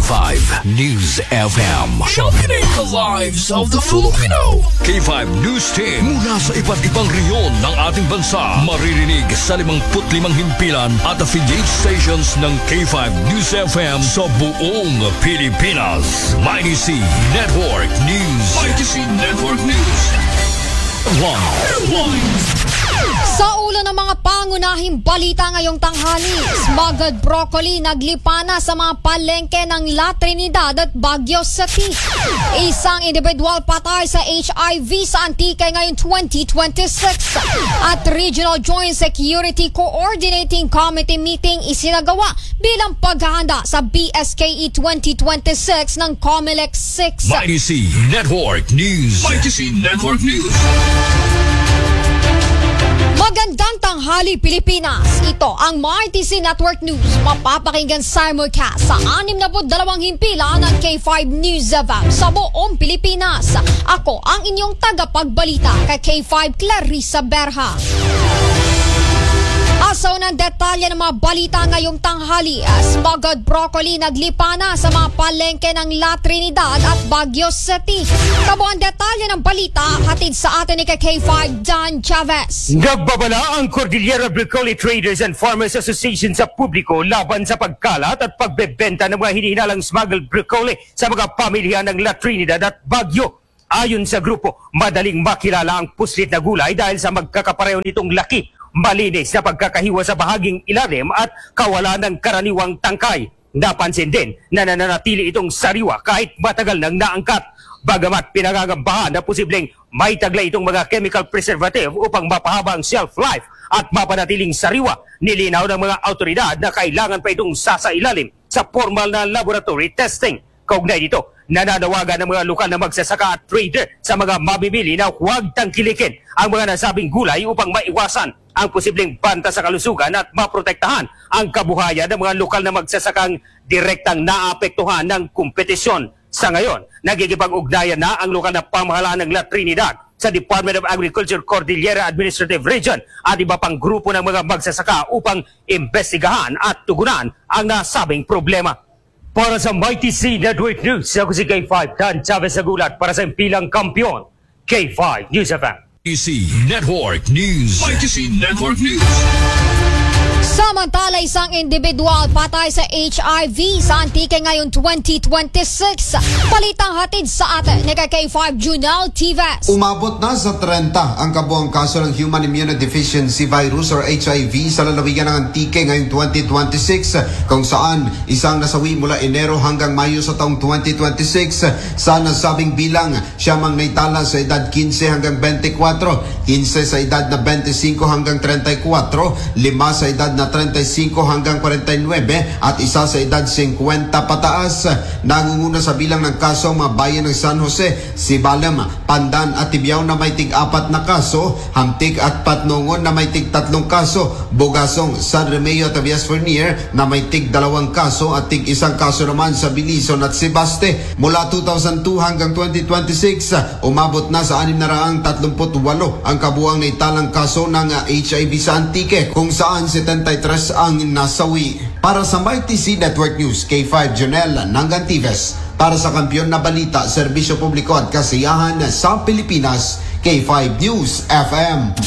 K5 News FM. Championing the lives of the Filipino. K5 News Team mula sa iba't ibang rehiyon ng ating bansa. Maririnig sa 55 himpilan at affiliate stations ng K5 News FM sa buong Pilipinas. Mighty C Network News. Mighty C Network News. Sa ulo ng mga pangunahing balita ngayong tanghali, smuggled broccoli naglipa na sa mga palengke ng La Trinidad at Baguio City. Isang individual patay sa HIV sa Antique ngayong 2026. At Regional Joint Security Coordinating Committee meeting isinagawa bilang paghahanda sa BSKE 2026 ng COMELEC 6. Mighty C Network News. Mighty C Network News. Magandang tanghali Pilipinas. Ito ang Mighty C Network News. Mapapakinggan simulcast sa 62 himpilan ng K5 News FM sa buong Pilipinas. Ako ang inyong tagapagbalita kay K5 Clarissa Berha. Asaw ng detalye ng mga balita ngayong tanghali. Smuggled broccoli naglipa na sa mga palengke ng La Trinidad at Baguio City. Kabuang detalye ng balita hatid sa atin ni K5 Dan Chavez. Nagbabala ang Cordillera Broccoli Traders and Farmers Association sa publiko laban sa pagkalat at pagbebenta ng mga hinihinalang smuggled broccoli sa mga pamilya ng La Trinidad at Baguio. Ayon sa grupo, madaling makilala ang puslit na gulay dahil sa magkakapareho nitong laki, malinis na pagkakahiwa sa bahaging ilalim at kawalan ng karaniwang tangkay. Napansin din na nananatili itong sariwa kahit matagal nang naangkat. Bagamat pinangangambahan na posibleng may taglay itong mga chemical preservative upang mapahaba ang shelf life at mapanatiling sariwa, nilinaw ng mga autoridad na kailangan pa itong sasailalim sa formal na laboratory testing. Kaugnay dito, nananawagan ng mga lokal na magsasaka at trader sa mga mamimili na huwag tangkilikin ang mga nasabing gulay upang maiwasan ang posibleng banta sa kalusugan at maprotektahan ang kabuhayan ng mga lokal na magsasakang direktang naapektuhan ng kompetisyon. Sa ngayon, nagkikipag-ugnayan na ang lokal na pamahalaan ng La Trinidad sa Department of Agriculture Cordillera Administrative Region at iba pang grupo ng mga magsasaka upang imbestigahan at tugunan ang nasabing problema. Para sa Mighty C Network News, ako si K5 Dan Chavez Agulat para sa impilang kampiyon, K5 News FM. Mighty C Network News. Mighty C Network News. Samantala, isang individual patay sa HIV sa Antique ngayong 2026. Balitang hatid sa atin ni K5 Junel Tives. Umabot na sa 30 ang kabuang kaso ng Human Immunodeficiency Virus or HIV sa lalawigan ng Antique ngayong 2026, kung saan isang nasawi mula Enero hanggang Mayo sa taong 2026. Sa nasabing bilang, siya mang naitala sa edad 15 hanggang 24, 15 sa edad na 25 hanggang 34, 5 sa edad na 35 hanggang 49 at isa sa edad 50 pataas. Nangunguna sa bilang ng kaso ang mga bayan ng San Jose, Sibalem, Pandan at Tibiao na may tig-4 na kaso, Hamtik at Patnongon na may tig-3 kaso, Bogasong, San Remeo at Avias Fernier na may tig-2 kaso at tig-1 kaso naman sa Bilison at Sebaste. Mula 2002 hanggang 2026, umabot na sa 638 ang kabuang naitalang kaso ng HIV sa Antique, kung saan 73 ang nasawi. Para sa Mighty C Network News, K5 Jonel Nangantives. Para sa kampiyon na balita, serbisyo publiko at kasiyahan sa Pilipinas, K5 News FM.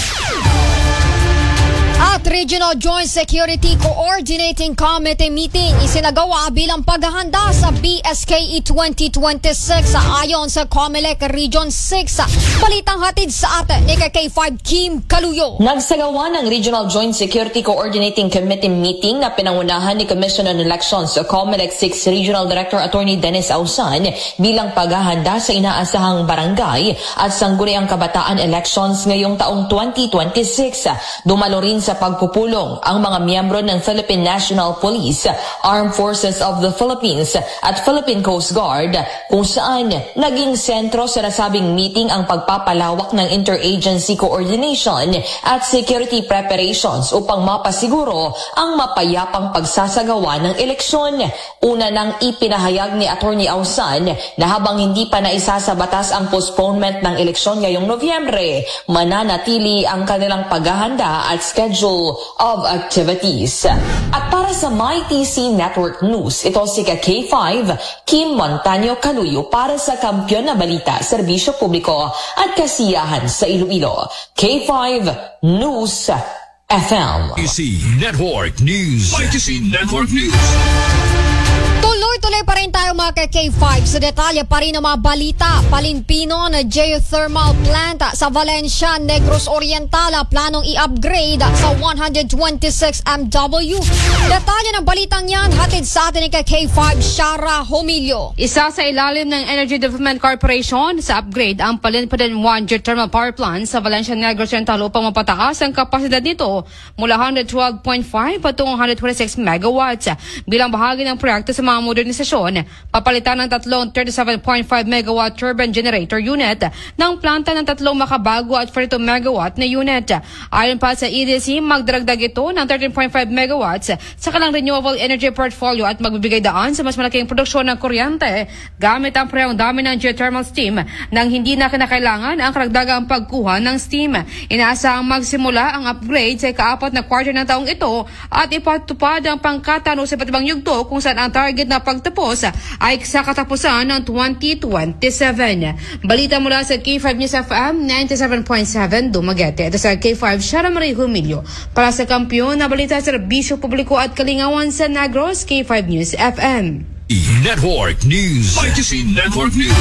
At Regional Joint Security Coordinating Committee meeting isinagawa bilang paghahanda sa BSKE 2026 ayon sa COMELEC Region 6. Balitang hatid sa atin ni K5 Kim Kaluyo. Nagsagawa ng Regional Joint Security Coordinating Committee meeting na pinangunahan ni Commission on Elections sa COMELEC 6 Regional Director Attorney Dennis Ausan bilang paghahanda sa inaasahang barangay at sangguniang kabataan elections ngayong taong 2026. Dumalo rin sa pagpupulong ang mga miyembro ng Philippine National Police, Armed Forces of the Philippines at Philippine Coast Guard, kung saan naging sentro sa nasabing meeting ang pagpapalawak ng interagency coordination at security preparations upang mapasiguro ang mapayapang pagsasagawa ng eleksyon. Una nang ipinahayag ni Attorney Ausan na habang hindi pa naisa sa batas ang postponement ng eleksyon ngayong Nobyembre, mananatili ang kanilang paghahanda at schedule level of activities. At para sa MyTC Network News, ito si K5, Kim Montaño Caluyo para sa Kampiyon na Balita, Serbisyo Publiko at Kasiyahan sa Iloilo. K5 News FM. ITC Network News. ITC Network News. Tuloy-tuloy pa rin tayo mga K5 sa detalye pa rin ng mga balita. Palimpino na geothermal plant sa Valencia, Negros Oriental planong i-upgrade sa 126 MW. Detalye ng balitang yan hatid sa atin ni K5 Shara Homilio. Isa sa ilalim ng Energy Development Corporation sa upgrade ang Palinpadan 1 geothermal power plant sa Valencia, Negros Oriental upang mapataas ang kapasidad nito mula 112.5 patungong 126 megawatts. Bilang bahagi ng proyekto sa mga modernisasyon, papalitan ng tatlong 37.5 megawatt turbine generator unit ng planta ng tatlong makabago at 42 megawatt na unit. Ayon pa sa EDC, magdaragdag ito ng 13.5 megawatts sa kanilang renewable energy portfolio at magbibigay daan sa mas malaking produksyon ng kuryente gamit ang parehong dami ng geothermal steam nang hindi na kinakailangan ang karagdagang pagkuha ng steam. Inaasahang magsimula ang upgrade sa ika-4 na quarter ng taong ito at ipatupad ang pangkatano sa iba't ibang yugto kung saan ang target na pagtapos ay sa katapusan ng 2027. Balita mula sa K5 News FM 97.7 Dumaguete. Ito sa K5 Shara Marie Humilio para sa Kampiyon na Balita, Serbisyo Publiko at Kalingawan sa Negros, K5 News FM. Network News. ITC Network News.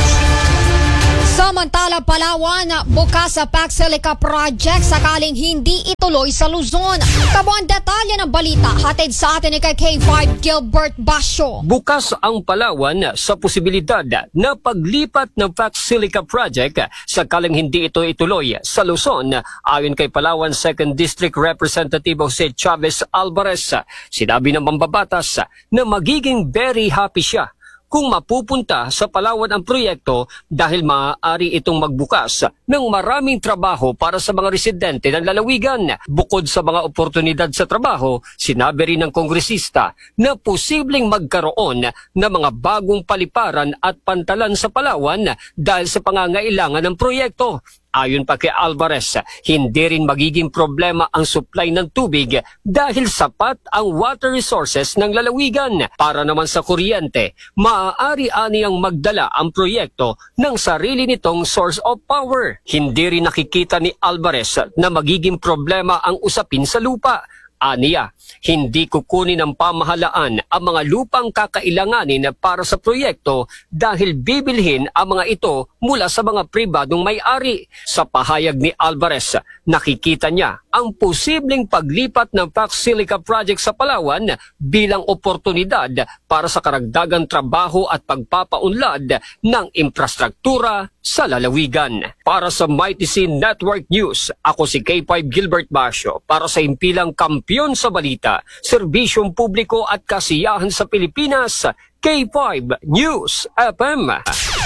Samantala, Palawan, bukas sa Paxilica Project sakaling hindi ituloy sa Luzon. Kabuang detalye ng balita hatid sa atin ni K5 Gilbert Basyo. Bukas ang Palawan sa posibilidad na paglipat ng Paxilica Project sakaling hindi ito ituloy sa Luzon. Ayon kay Palawan 2nd District Representative Jose Chavez Alvarez, sinabi ng mambabatas na magiging very happy siya kung mapupunta sa Palawan ang proyekto dahil maaari itong magbukas ng maraming trabaho para sa mga residente ng lalawigan. Bukod sa mga oportunidad sa trabaho, sinabi rin ng kongresista na posibleng magkaroon ng mga bagong paliparan at pantalan sa Palawan dahil sa pangangailangan ng proyekto. Ayon pa kay Alvarez, hindi rin magiging problema ang supply ng tubig dahil sapat ang water resources ng lalawigan. Para naman sa kuryente, maaari aniyang magdala ang proyekto ng sarili nitong source of power. Hindi rin nakikita ni Alvarez na magiging problema ang usapin sa lupa. Aniya, hindi kukunin ng pamahalaan ang mga lupang kakailanganin para sa proyekto dahil bibilhin ang mga ito mula sa mga pribadong may-ari. Sa pahayag ni Alvarez, nakikita niya ang posibleng paglipat ng Paxilica Project sa Palawan bilang oportunidad para sa karagdagang trabaho at pagpapaunlad ng infrastruktura sa lalawigan. Para sa MyTC Network News, ako si K5 Gilbert Basyo para sa impilang Kampiyon sa Balita, Serbisyong Publiko at Kasiyahan sa Pilipinas, K5 News FM.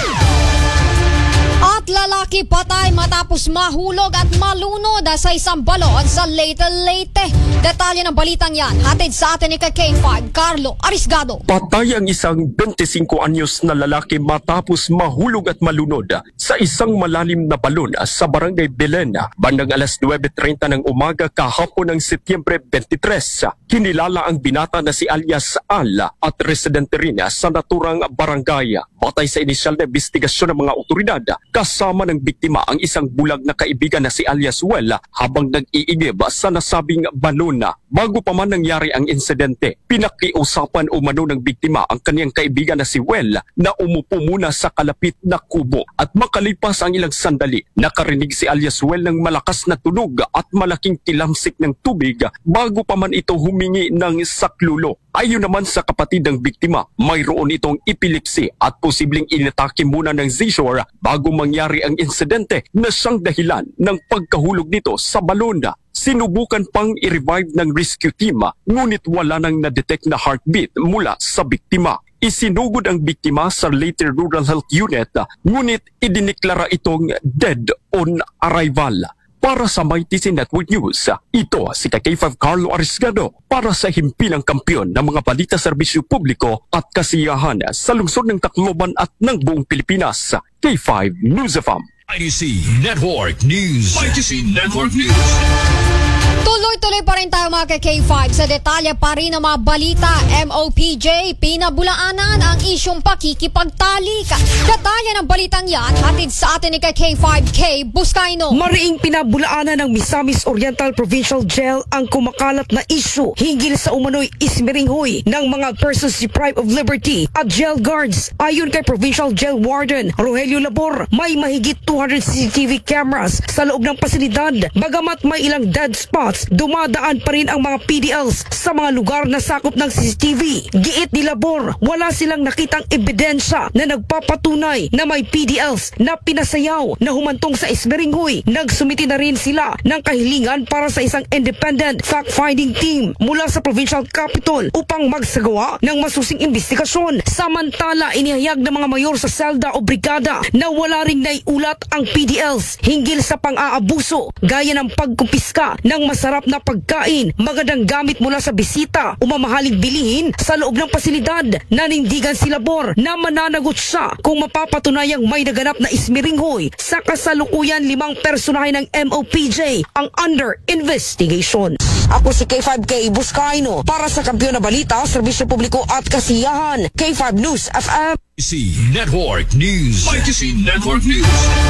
At lalaki patay matapos mahulog at malunod sa isang balon sa Leyte. Detalye ng balitang yan hatid sa atin ni K5 Carlo Arisgado. Patay ang isang 25 anyos na lalaki matapos mahulog at malunod sa isang malalim na balon sa Barangay Belen bandang alas 9:30 ng umaga kahapon ng Setyembre 23. Kinilala ang binata na si alias Al at residente rin sa naturang barangay. Batay sa inisyal na investigasyon ng mga otoridad, kasama ng biktima ang isang bulag na kaibigan na si alias Well habang nag-iigib sa nasabing balon. Bago pa man nangyari ang insidente, pinakiusapan umano ng biktima ang kaniyang kaibigan na si Well na umupo muna sa kalapit na kubo at makalipas ang ilang sandali, nakarinig si alias Well ng malakas na tunog at malaking tilamsik ng tubig bago pa man ito humingi ng saklulo. Ayon naman sa kapatid ng biktima, mayroon itong epilepsy at posibleng inatake muna ng seizure bago mangyari ang insidente na siyang dahilan ng pagkahulog nito sa balon. Sinubukan pang i-revive ng rescue team ngunit wala nang na-detect na heartbeat mula sa biktima. Isinugod ang biktima sa Leyte Rural Health Unit ngunit idiniklara itong dead on arrival. Para sa MyTC Network News, ito si K5 Carlo Arisgado para sa himpilang kampiyon ng mga balita serbisyo publiko at kasiyahan sa lungsod ng Tacloban at ng buong Pilipinas. K5 News FM. ITC Network News. ITC Network News. Tuloy-tuloy pa rin tayo mga K5 sa detalye pa rin ng mga balita. MOPJ, pinabulaanan ang isyong pakikipagtalik. Detalye ng balitang yan, hatid sa atin ni K5K Buscaino. Mariing pinabulaanan ng Misamis Oriental Provincial Jail ang kumakalat na isyu hinggil sa umano'y ismiringhoy ng mga persons deprived of liberty at jail guards. Ayon kay Provincial Jail Warden Rogelio Labor, may mahigit 200 CCTV cameras sa loob ng pasilidad. Bagamat may ilang dead spots, dumadaan pa rin ang mga PDLs sa mga lugar na sakop ng CCTV. Giit ni Labor, wala silang nakitang ebidensya na nagpapatunay na may PDLs na pinasayaw na humantong sa ismiringhoy. Nagsumiti na rin sila ng kahilingan para sa isang independent fact-finding team mula sa provincial capital upang magsagawa ng masusing investigasyon. Samantala, inihayag ng mga mayor sa selda o brigada na wala ring naiulat ang PDLs hinggil sa pang-aabuso gaya ng pagkumpiska ng masarap na pagkain, magandang gamit mula sa bisita o mamahaling bilihin sa loob ng pasilidad. Nanindigan si Labor na mananagot siya kung mapapatunayang may naganap na ismiringhoy. Sa kasalukuyan, 5 personahe ng MOPJ ang under investigation. Ako si K5K Buscaino para sa Kampiyon na Balita, Serbisyo Publiko at Kasiyahan. K5 News FM. Network News. Network News.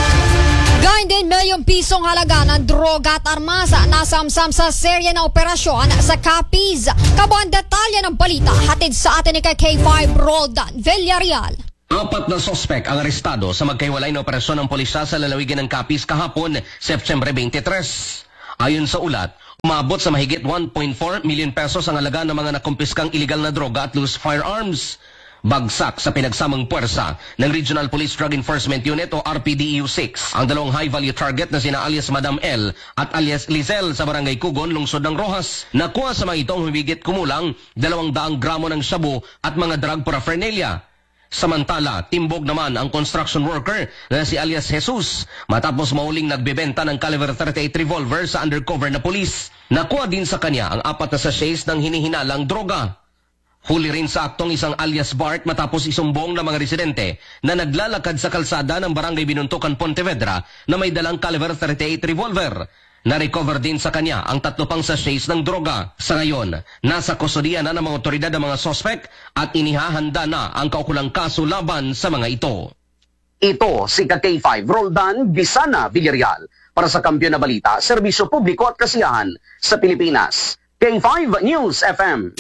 Gayon din milyong pisong halaga ng droga at armas nasamsam sa serye na operasyon sa Capiz. Kabuang detalye ng balita hatid sa atin ni K5 Roldan Villarreal. 4 na sospek ang arestado sa magkahiwalay na operasyon ng pulisya sa lalawigan ng Capiz kahapon, September 23. Ayon sa ulat, umabot sa mahigit 1.4 million pesos ang halaga ng mga nakumpiskang iligal na droga at loose firearms. Bagsak sa pinagsamang puwersa ng Regional Police Drug Enforcement Unit o RPDEU-6 ang dalawang high-value target na sina alias Madam L at alias Lizel sa Barangay Kugon, Lungsod ng Rojas. Nakuha sa mga itong humigit kumulang 200 gramo ng shabu at mga drug paraphernalia. Samantala, timbog naman ang construction worker na si alias Jesus matapos mauling nagbebenta ng caliber 38 revolver sa undercover na pulis. Nakuha din sa kanya ang 4 na sachets ng hinihinalang droga. Huli rin sa aktong isang alias Bart matapos isumbong ng mga residente na naglalakad sa kalsada ng Barangay Binuntukan, Pontevedra na may dalang caliber 38 revolver. Na-recover din sa kanya ang 3 pang sachets ng droga. Sa ngayon, nasa kustodiya na ng mga otoridad ang mga sospek at inihahanda na ang kaukulang kaso laban sa mga ito. Ito si K5 Roldan Bisana Villarreal para sa Kampiyon na Balita, Serbisyo Publiko at Kasiyahan sa Pilipinas. K5 News FM.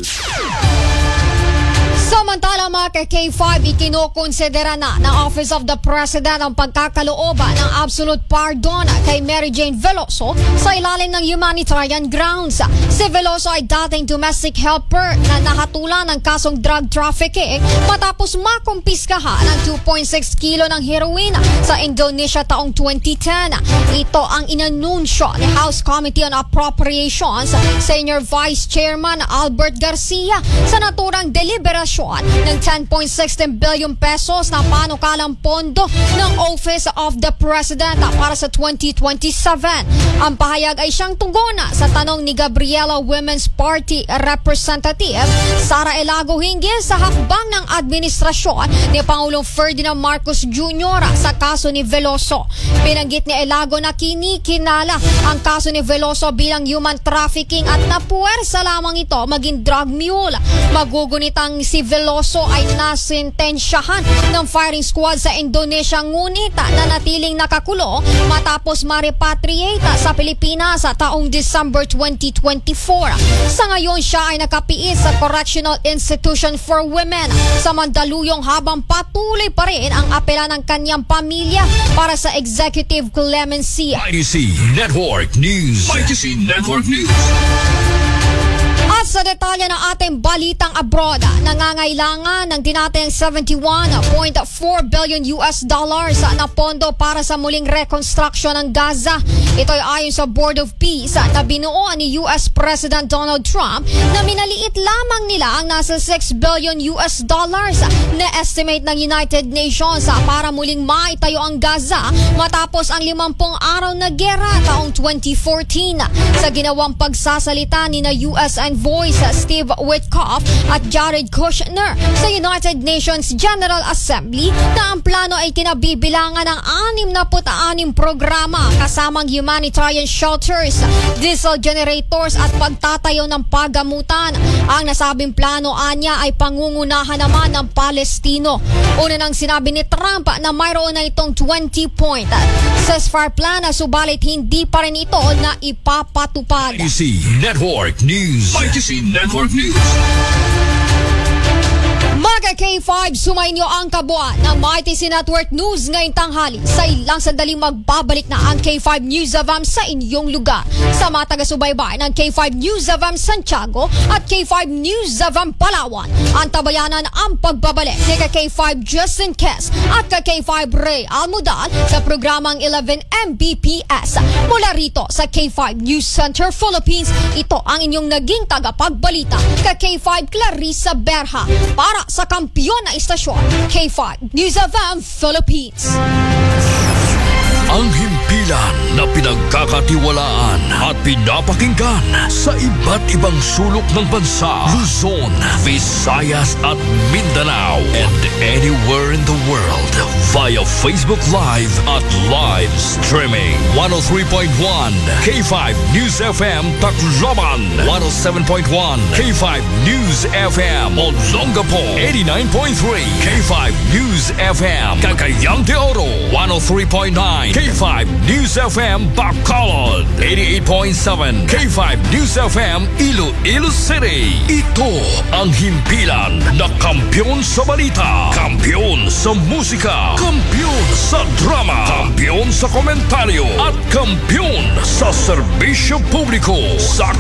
Samantala mga K5, ikinokonsidera na ng Office of the President ang pagkakalooban ng absolute pardon kay Mary Jane Veloso sa ilalim ng humanitarian grounds. Si Veloso ay dating domestic helper na nahatulan ng kasong drug trafficking matapos makumpiskahan ng 2.6 kilo ng heroin sa Indonesia taong 2010. Ito ang inanunsyo ni House Committee on Appropriations Senior Vice Chairman Albert Garcia sa naturang deliberasyon ng 10.16 billion pesos na panukalang pondo ng Office of the President para sa 2027. Ang pahayag ay siyang tugon sa tanong ni Gabriela Women's Party Representative Sara Elago hinggil sa hakbang ng administrasyon ni Pangulong Ferdinand Marcos Jr. sa kaso ni Veloso. Pinanggit ni Elago na kinikinala ang kaso ni Veloso bilang human trafficking at napuwersa lamang ito maging drug mule. Magugunitang si Veloso ay nasintensyahan ng firing squad sa Indonesia ngunit nanatiling nakakulong matapos ma-repatriate sa Pilipinas sa taong December 2024. Sa ngayon siya ay nakapiis sa Correctional Institution for Women sa Mandaluyong habang patuloy pa rin ang apela ng kanyang pamilya para sa executive clemency. IDC Network News. IDC Network News. At sa detalye ng ating balitang abroad, nangangailangan ng dinatayang 71.4 billion US dollars na pondo para sa muling reconstruction ng Gaza. Ito ay ayon sa Board of Peace na binuo ni US President Donald Trump na minaliit lamang nila ang nasa 6 billion US dollars na estimate ng United Nations para muling maitayo ang Gaza matapos ang 50 araw na gera taong 2014. Sa ginawang pagsasalita ni na US Envoy Voice Steve Witkoff at Jared Kushner sa United Nations General Assembly na ang plano ay kinabibilangan ng 66 programa kasamang humanitarian shelters, diesel generators at pagtatayo ng pagamutan. Ang nasabing plano anya ay pangungunahan naman ng Palestino. Una nang sinabi ni Trump na mayroon na itong 20-point ceasefire plan, subalit hindi pa rin ito na ipapatupad. ITC Network News. ITC Network News. Mga K5, sumainyo ang kabuuan ng ITC Network News ngayong tanghali. Sa ilang sandaling magbabalik na ang K5 News of sa inyong lugar. Sa mga taga-subaybay ng K5 News of Santiago at K5 News of Palawan, ang tabayanan ang pagbabalik ni K5 Justin Kes at K5 Ray Almudal sa programang 11 Mbps. Mula rito sa K5 News Center Philippines, ito ang inyong naging tagapagbalita, K5 Clarissa Berha, para sa kampiyon na istasyon, K5 News of Philippines. Ang himpilan na pinagkakatiwalaan at pinapakinggan sa iba't ibang sulok ng bansa, Luzon, Visayas at Mindanao, and anywhere in the world via Facebook Live at live streaming. 103.1 K5 News FM Tacloban, 107.1 K5 News FM Olongapo, 89.3 K5 News FM Cagayan de Oro, 103.9 K5 News FM Bacolod, 88.7 K5 News FM Iloilo City. Ito ang himpilan na kampiyon sa balita, kampiyon sa musika, kampiyon sa drama, kampiyon sa komentaryo at kampiyon sa serbisyo publiko sa